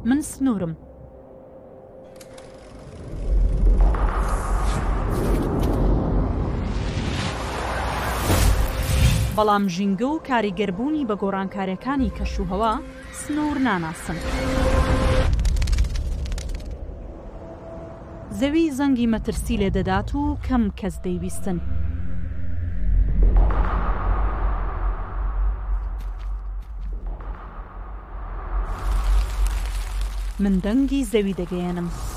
من سنوورم. بەڵام ژینگە و کاریگەربوونی بە گۆڕانکاریەکانی کەشوهەوا سنوور ناناسن. زەوی زەنگی مەترسی لێ دەدات و کەم کەس دەیویستن. من دەنگی زەوی دەگەیەنم.